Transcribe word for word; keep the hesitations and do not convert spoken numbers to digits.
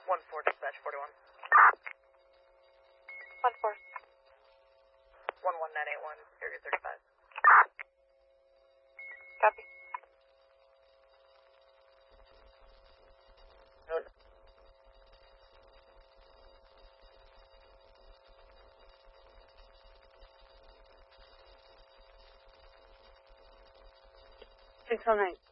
One four dispatch forty-one. One four. One one nine eight one. Area thirty-five. Copy. Six oh nine.